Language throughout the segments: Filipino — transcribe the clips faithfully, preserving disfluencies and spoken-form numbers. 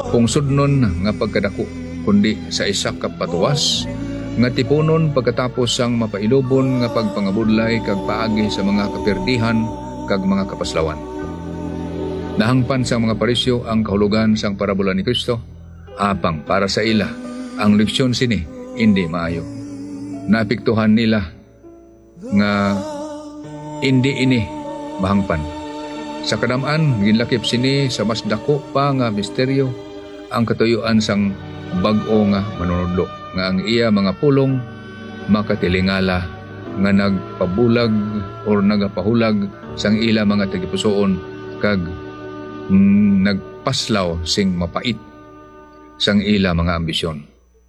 kung sudnon nga pagkadako, kundi sa isa ka patuwas nga tipunon pagkatapos sang mapailubon nga pagpangabudlay kag paagi sa mga kaperdihan kag mga kapaslawan. Nahangpan sa mga parisyo ang kahulugan sang parabola ni Kristo, apang para sa ila ang leksyon sini hindi maayo. Naapektuhan nila nga hindi ini mahangpan. Sa kadamaan, ginlakip sini sa mas dako pa nga misteryo ang katuyuan sang bag-o nga manunudlo, nga ang iya mga pulong makatilingala nga nagpabulag or nagapahulag sang ila mga tagipusoon kag mm, nagpaslaw sing mapait sang ila mga ambisyon.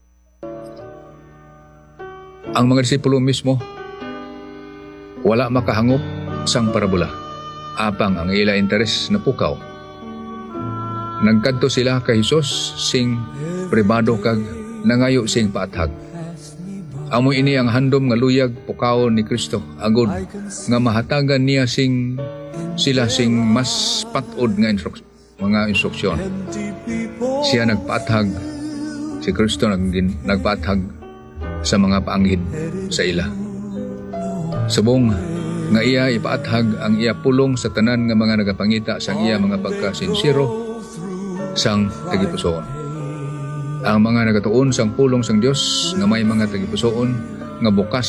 Ang mga disipulo mismo wala makahangop sang parabola, apang ang ila interes na pukaw. Nagkadto sila kay Hesus sing pribado kag nangayo sing paathag. Amo ini ang handom nga luyag pukaw ni Kristo agud nga mahatagan niya sing sila sing mas patod nga instruk- mga instruksyon. Siya nagpaathag, si Kristo nag nagpaathag sa mga paanghid sa ila. Subong nga iya ipaathag ang iya pulong sa tanan nga mga nagapangita sang iya mga pagkasinsiro sang tagipusoon. Ang mga nagatuon sang pulong sang Dios nga may mga tagipusoon nga bukas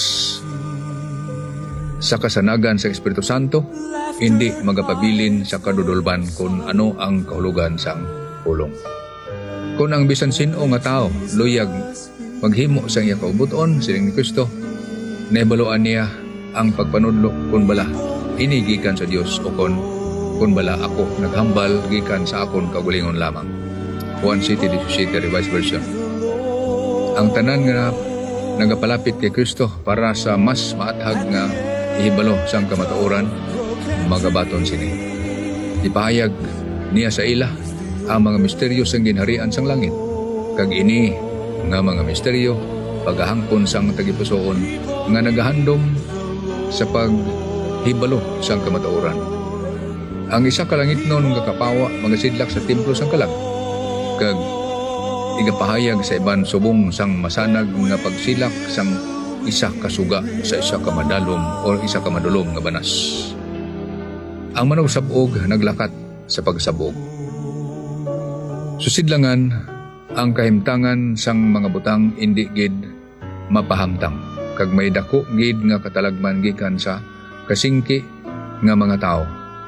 sa kasanagan sa Espiritu Santo, hindi magapabilin sa kadudulban kung ano ang kahulugan sang pulong. Kung ang bisan sino nga tao luyag maghimo sang iya kaubuton sining ni Kristo, naibaloan niya ang pagpanudlo kun bala ini gikan sa Dios o kon kun bala ako naghambal gikan sa akon kaugalingon lamang. Juan City City Revised Version. Ang tanan nga nagapalapit kay Kristo para sa mas maathag nga ihibalo sang kamatuoran, magabaton sini. Ipahayag niya sa ila ang mga misteryo sang ginharian sang langit, kag ini nga mga misteryo pagahangkon sang tagipusoon nga nagahandom sa paghibalo sang kamatuoran. Ang isa ka langitnon nga kapawa magasidlak sa templo sang kalag, kag igapahayag sa iban subong sang masanag nga pagsilak sang isa ka suga sa isa ka madalom o isa ka madulom nga banas. Ang manong sabog naglakat sa pagsabog. Susidlangan ang kahimtangan sang mga butang indi gid mapahamtang, kag may dako gid nga katalagman gikan sa kasingki nga mga tao.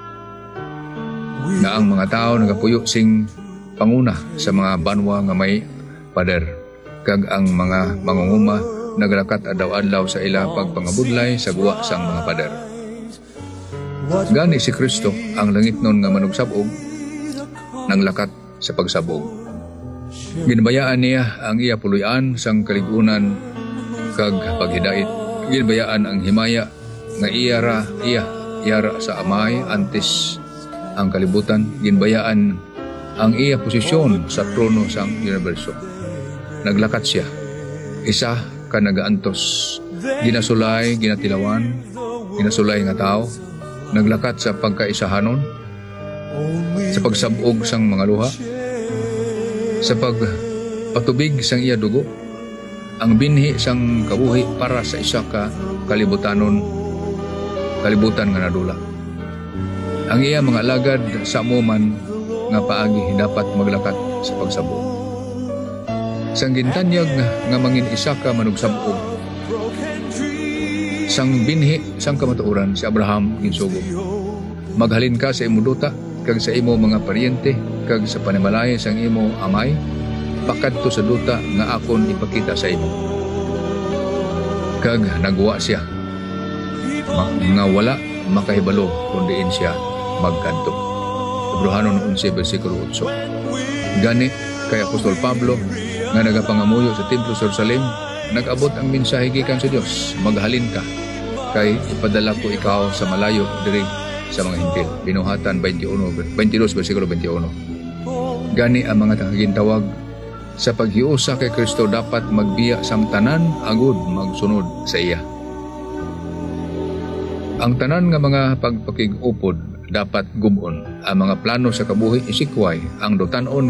Na ang mga tao nagapuyo sing panguna sa mga banwa nga may pader, kag ang mga mangunguma naglakat adlaw-adlaw sa ila pagpangabudlay sa guwa sang mga pader. Gani si Kristo ang langitnon nga manugsabog naglakat sa pagsabog. Ginbayaan niya ang iya puloy-an sang kaligunan kag paghidait. Ginbayaan ang himaya nga iyara iya iyara sa amay antes ang kalibutan. Ginbayaan ang iya posisyon sa trono sang universo. Naglakat siya, isa ka nagaantos, ginasulay, ginatilawan, ginasulay nga tao, naglakat sa pagkaisahanon, sa pagsabog sang mga luha, sa pagpatubig sang iya dugo, ang binhi sang kabuhi para sa isa ka kalibutanon, kalibutan nga nadula. Ang iya mga alagad sa amuman nga paagi dapat maglakat sa pagsabog. Sang gintanyag nga mangin isa ka manugsabog, sang binhi sang kamatuoran si Abraham ginsugo. Maghalin ka sa imo duta kag sa imo mga paryente kag sa panimalay sang imo amay, pakadto sa duta nga akon ipakita sa imo. Kag nagwa siya nga wala makahibalo kung diin siya magkadto. Hebrehanon eleven versikulo eight. Gani kay Apostol Pablo nga nagapangamuyo sa templo sa Jerusalem, nag-abot ang mensahe gikan sa Dios, maghalin ka kay ipadala ko ikaw sa malayo diri sa mga hintil. Binuhatan twenty-two versikulo twenty-one. Gani ang mga tagintawag sa paghiusa kay Kristo dapat magbiya sang tanan agud magsunod sa iya. Ang tanan nga mga pagpakig-upod dapat gubon. Ang mga plano sa kabuhi isikway ang dotanon